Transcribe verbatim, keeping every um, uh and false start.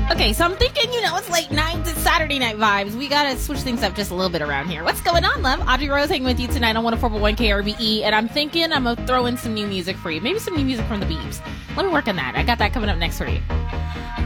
Okay, so I'm thinking, you know, it's late night, it's Saturday night vibes. We gotta switch things up just a little bit around here. What's going on, love? Audrey Rose hanging with you tonight on one oh four point one K R B E, and I'm thinking I'm gonna throw in some new music for you. Maybe some new music from the Beebs. Let me work on that. I got that coming up next for you.